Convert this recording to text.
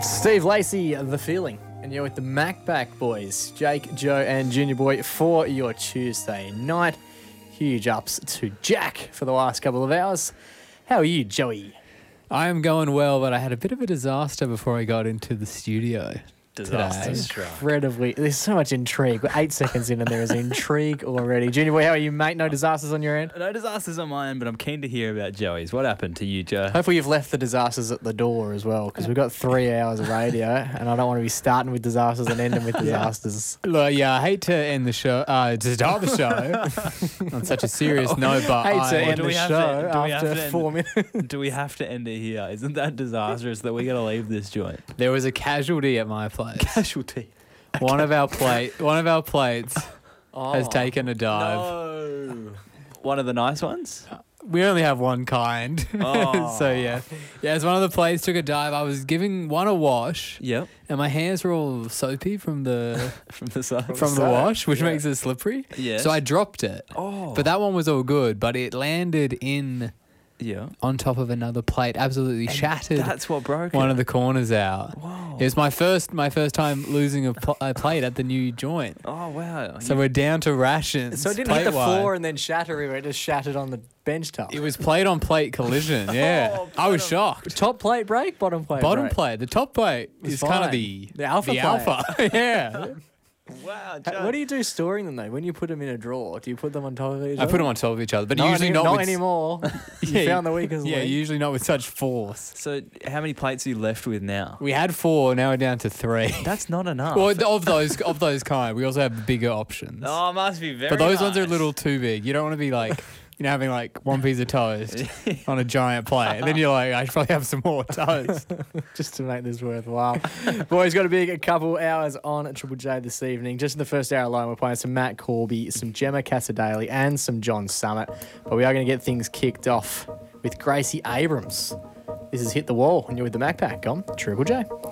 Steve Lacey, The Feeling. And you're with the Macback boys, Jake, Joe, and Junior Boy for your Tuesday night. Huge ups to Jack for the last couple of hours. How are you, Joey? I am going well, but I had a bit of a disaster before I got into the studio. Incredibly. There's so much intrigue. We're 8 seconds in and there is intrigue already. Junior Boy, how are you, mate? No disasters on your end? No disasters on my end, but I'm keen to hear about Joey's. What happened to you, Joe? Hopefully you've left the disasters at the door as well, because we've got 3 hours of radio and I don't want to be starting with disasters and ending with disasters. Look, yeah, I hate to end the show, to start the show on such a serious note, but I hate to end do the we have show to- do we have after to end- 4 minutes. Do we have to end it here? Isn't that disastrous that we got to leave this joint? there was a casualty at my place. Casualty. One of our plates has taken a dive. No. One of the nice ones? We only have one kind. Oh. So, yeah. Yeah, as one of the plates took a dive, I was giving one a wash. Yep. And my hands were all soapy from the From the side. from the wash, which makes it slippery. Yes. So I dropped it. Oh. But that one was all good, but it landed Yeah. on top of another plate, absolutely shattered That's what broke one it. of the corners out. Whoa. It was my first time losing a plate at the new joint. Oh, wow. So we're down to rations. So it didn't hit the plate-wide. floor and then shatter everywhere. It just shattered on the bench top. It was plate on plate collision. Yeah, Oh, I was shocked. Top plate break, bottom plate Bottom break. plate, the top plate It's is kind of fine. the alpha plate. alpha. Yeah, Wow, What do you do storing them though? When you put them in a drawer, do you put them on top of each I other? put them on top of each other, but Not usually any- not not with, anymore. You Yeah, found the weakest Yeah, link. usually not with such force. So, how many plates are you left with now? We had 4, now we're down to 3. That's not enough. Well, of those kind, we also have bigger options. Oh, it must be very But those ones are a nice. little too big. You don't want to be like, having like one piece of toast on a giant plate. And then you're like, I should probably have some more toast. Just to make this worthwhile. Boys, got a big couple hours on Triple J this evening. Just in the first hour alone, we're playing some Matt Corby, some Gemma Casadale, and some John Summit. But we are going to get things kicked off with Gracie Abrams. This is Hit the Wall, and you're with the Macpack on Triple J.